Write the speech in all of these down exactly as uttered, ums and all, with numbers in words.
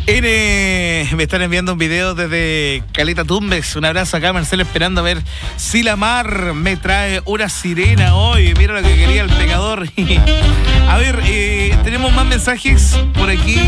N, me están enviando un video desde Caleta Tumbes. Un abrazo acá, Marcelo, esperando a ver si la mar me trae una sirena hoy. Mira lo que quería el pecador. A ver, eh, tenemos más mensajes por aquí.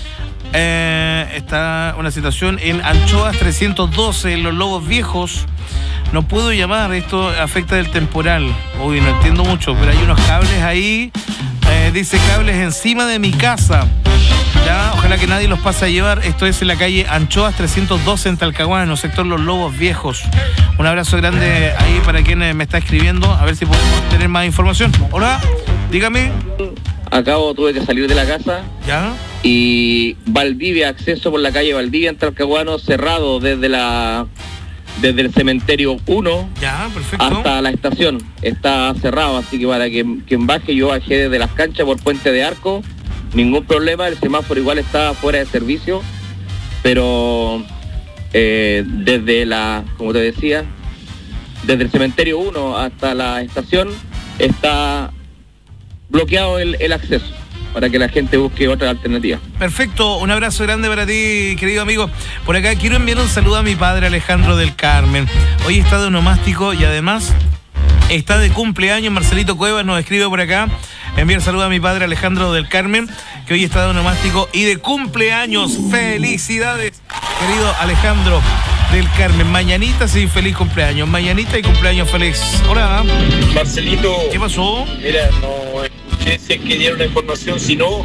Eh, está una situación en Anchoas trescientos doce, en Los Lobos Viejos. No puedo llamar, esto afecta del temporal. Uy, no entiendo mucho, pero hay unos cables ahí. Eh, dice cables encima de mi casa. Ya, ojalá que nadie los pase a llevar. Esto es en la calle Anchoas trescientos doce en Talcahuano, sector Los Lobos Viejos. Un abrazo grande ahí para quien me está escribiendo. A ver si podemos tener más información. Hola, dígame. Acabo, tuve que salir de la casa. Ya. Y Valdivia, acceso por la calle Valdivia en Talcahuano, cerrado desde la desde el cementerio uno ya, perfecto, hasta la estación. Está cerrado, así que para que quien baje, yo bajé desde las canchas por Puente de Arco. Ningún problema, el semáforo igual está fuera de servicio, pero eh, desde la, como te decía, desde el cementerio uno hasta la estación está bloqueado el, el acceso para que la gente busque otra alternativa. Perfecto, un abrazo grande para ti, querido amigo. Por acá quiero enviar un saludo a mi padre Alejandro del Carmen. Hoy está de onomástico y además está de cumpleaños. Marcelito Cuevas nos escribe por acá. Enviar saludo a mi padre Alejandro del Carmen, que hoy está de onomástico y de cumpleaños. ¡Felicidades, querido Alejandro del Carmen! Mañanita, sí, feliz cumpleaños. Mañanita y cumpleaños feliz. Hola. Marcelito. ¿Qué pasó? Mira, no escuché si es que dieron la información, si no,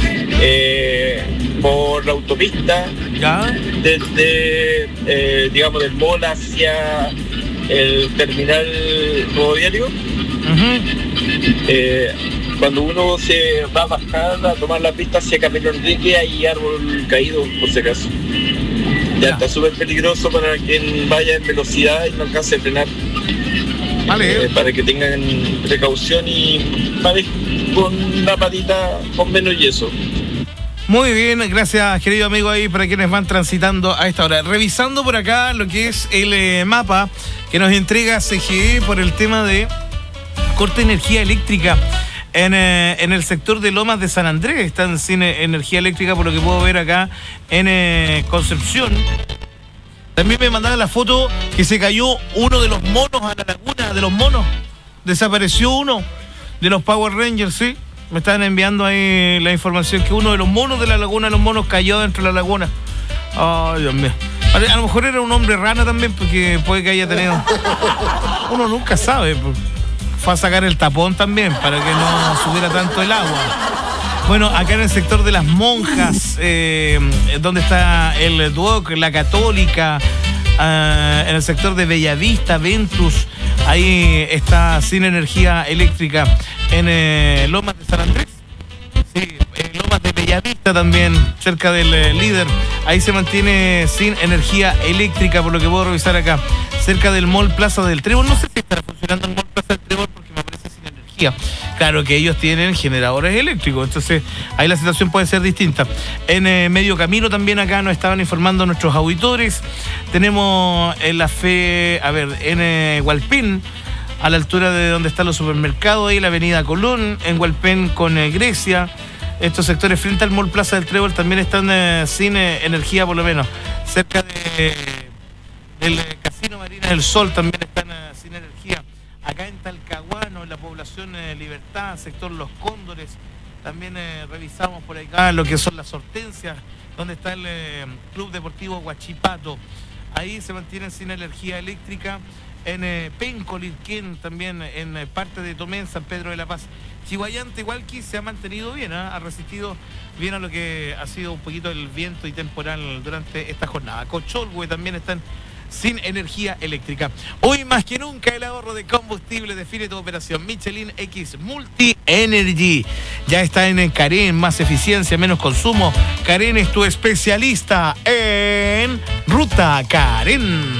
eh, por la autopista, ¿Ya? desde, eh, digamos, del mall hacia el terminal ferroviario. Uh-huh. eh, Cuando uno se va a bajar a tomar la pista hacia Camilo Enrique, hay árbol caído, por si acaso. Ya, ya. Está súper peligroso para quien vaya en velocidad y no alcance a frenar. Vale. Eh, para que tengan precaución y vale, con la patita con menos yeso. Muy bien, gracias, querido amigo, ahí para quienes van transitando a esta hora. Revisando por acá lo que es el eh, mapa que nos entrega C G E por el tema de corte de energía eléctrica. En, eh, en el sector de Lomas de San Andrés están sin eh, energía eléctrica, por lo que puedo ver acá en eh, Concepción. También me mandaron la foto que se cayó uno de los monos a la laguna, de los monos. Desapareció uno de los Power Rangers, ¿sí? Me están enviando ahí la información que uno de los monos de la laguna, los monos cayó dentro de la laguna. Ay, Dios mío. A lo mejor era un hombre rana también, porque puede que haya tenido... Uno nunca sabe, pues. Fue a sacar el tapón también para que no subiera tanto el agua. Bueno, acá en el sector de las monjas, eh, donde está el Duoc, la Católica, eh, en el sector de Bellavista, Ventus, ahí está sin energía eléctrica. En eh, Lomas de San Andrés, sí, en Lomas de Bellavista también, cerca del eh, líder, ahí se mantiene sin energía eléctrica, por lo que puedo revisar acá. Cerca del Mall Plaza del Trébol, no sé si estará funcionando el Mall Plaza del Trébol porque me aparece sin energía. Claro que ellos tienen generadores eléctricos, entonces ahí la situación puede ser distinta. En eh, Medio Camino también acá nos estaban informando nuestros auditores. Tenemos en la fe, a ver, en eh, Hualpén, a la altura de donde están los supermercados, ahí la avenida Colón, en Hualpén con eh, Grecia. Estos sectores frente al Mall Plaza del Trébol también están eh, sin eh, energía, por lo menos. Cerca de... El Casino Marina del Sol también están uh, sin energía. Acá en Talcahuano, en la población eh, Libertad, sector Los Cóndores, también eh, revisamos por acá lo que son las Hortensias, donde está el eh, Club Deportivo Huachipato. Ahí se mantienen sin energía eléctrica. En eh, Penco, Lirquén, también en eh, parte de Tomé, en San Pedro de la Paz. Chihuayante, Hualqui, se ha mantenido bien, ¿eh? Ha resistido bien a lo que ha sido un poquito el viento y temporal durante esta jornada. Cocholhue también están sin energía eléctrica. Hoy más que nunca el ahorro de combustible define tu operación. Michelin X Multi Energy ya está en Carén, más eficiencia, menos consumo. Carén es tu especialista en Ruta Carén.